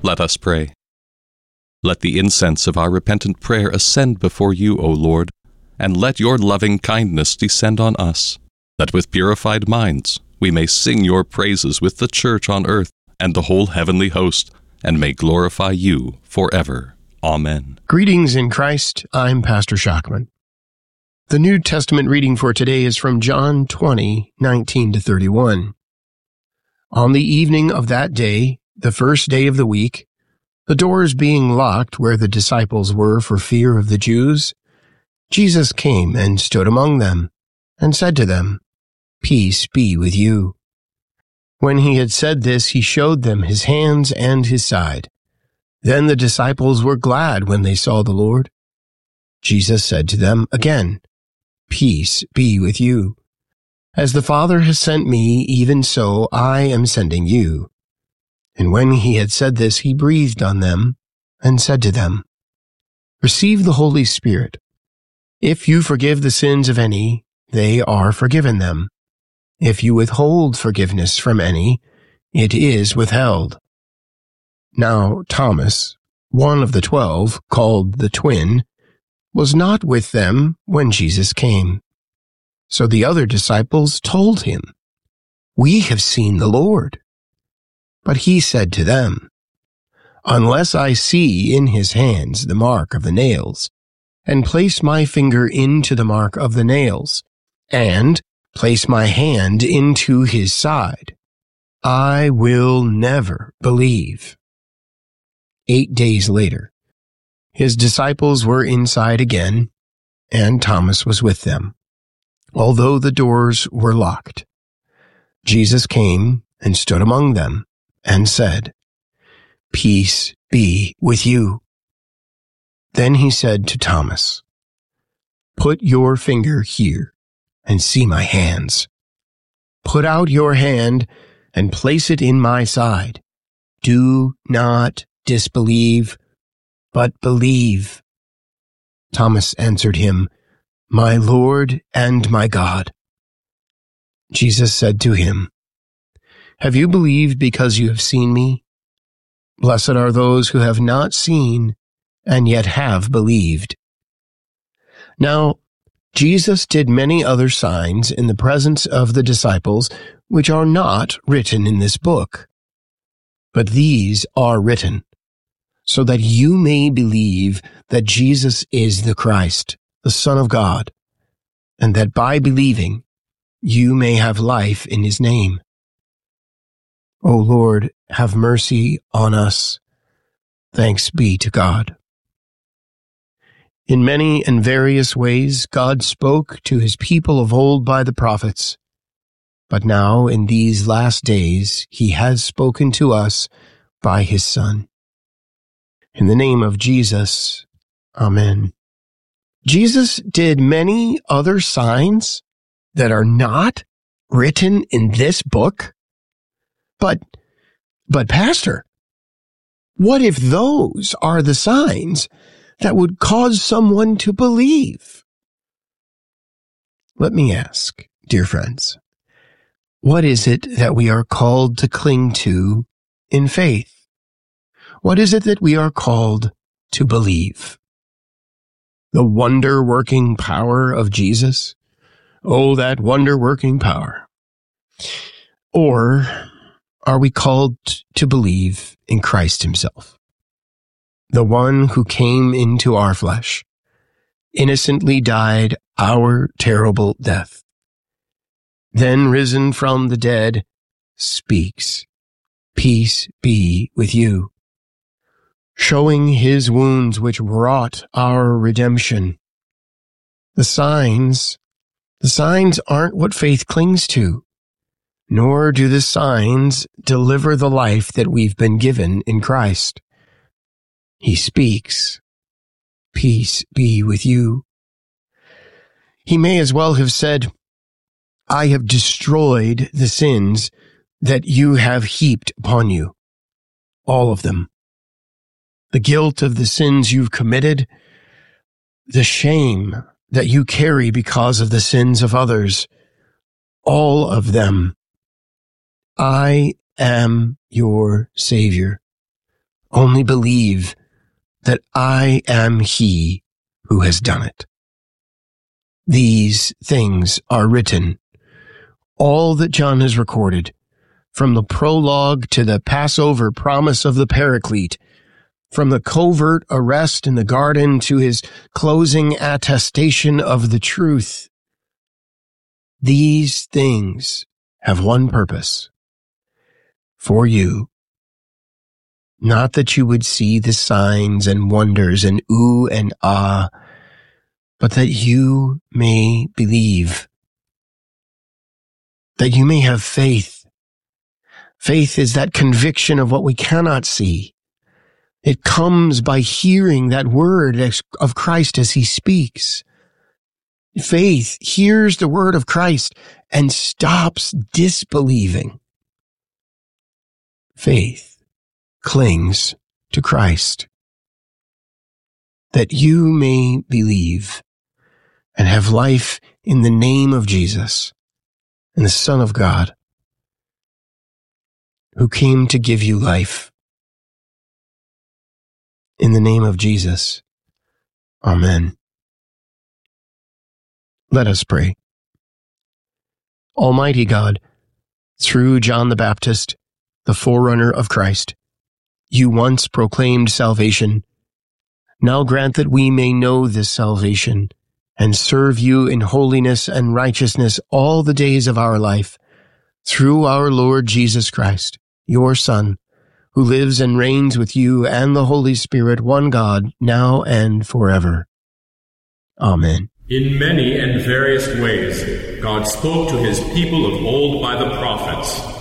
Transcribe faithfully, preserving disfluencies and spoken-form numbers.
Let us pray. Let the incense of our repentant prayer ascend before you, O Lord, and let your loving kindness descend on us, that with purified minds we may sing your praises with the church on earth and the whole heavenly host, and may glorify you forever. Amen. Greetings in Christ. I'm Pastor Schachman. The New Testament reading for today is from John twenty, nineteen to thirty-one. On the evening of that day, the first day of the week, the doors being locked where the disciples were for fear of the Jews, Jesus came and stood among them, and said to them, "Peace be with you." When he had said this, he showed them his hands and his side. Then the disciples were glad when they saw the Lord. Jesus said to them again, "Peace be with you. As the Father has sent me, even so I am sending you." And when he had said this, he breathed on them and said to them, "Receive the Holy Spirit. If you forgive the sins of any, they are forgiven them. If you withhold forgiveness from any, it is withheld." Now Thomas, one of the twelve, called the twin, was not with them when Jesus came. So the other disciples told him, "We have seen the Lord." But he said to them, "Unless I see in his hands the mark of the nails, and place my finger into the mark of the nails, and place my hand into his side, I will never believe." Eight days later, his disciples were inside again, and Thomas was with them, although the doors were locked. Jesus came and stood among them and said, "Peace be with you." Then he said to Thomas, "Put your finger here and see my hands. Put out your hand and place it in my side. Do not disbelieve, but believe." Thomas answered him, "My Lord and my God." Jesus said to him, "Have you believed because you have seen me? Blessed are those who have not seen and yet have believed." Now, Jesus did many other signs in the presence of the disciples, which are not written in this book. But these are written, so that you may believe that Jesus is the Christ, the Son of God, and that by believing you may have life in his name. O Lord, have mercy on us. Thanks be to God. In many and various ways, God spoke to his people of old by the prophets. But now, in these last days, he has spoken to us by his Son. In the name of Jesus, Amen. Jesus did many other signs that are not written in this book. But, but Pastor, what if those are the signs that would cause someone to believe? Let me ask, dear friends, what is it that we are called to cling to in faith? What is it that we are called to believe? The wonder-working power of Jesus? Oh, that wonder-working power. Or are we called to believe in Christ himself, the one who came into our flesh, innocently died our terrible death, then risen from the dead, speaks, "Peace be with you," showing his wounds which wrought our redemption? The signs, the signs aren't what faith clings to, nor do the signs deliver the life that we've been given in Christ. He speaks, "Peace be with you." He may as well have said, "I have destroyed the sins that you have heaped upon you, all of them. The guilt of the sins you've committed, the shame that you carry because of the sins of others, all of them. I am your Savior. Only believe that I am he who has done it. These things are written, all that John has recorded, from the prologue to the Passover promise of the Paraclete, from the covert arrest in the garden to his closing attestation of the truth. These things have one purpose: for you, not that you would see the signs and wonders and ooh and ah, but that you may believe, that you may have faith. Faith is that conviction of what we cannot see. It comes by hearing that word of Christ as he speaks. Faith hears the word of Christ and stops disbelieving. Faith clings to Christ, that you may believe and have life in the name of Jesus and the Son of God, who came to give you life. In the name of Jesus, amen. Let us pray. Almighty God, through John the Baptist, the forerunner of Christ, you once proclaimed salvation. Now grant that we may know this salvation and serve you in holiness and righteousness all the days of our life, through our Lord Jesus Christ, your Son, who lives and reigns with you and the Holy Spirit, one God, now and forever. Amen. In many and various ways, God spoke to his people of old by the prophets.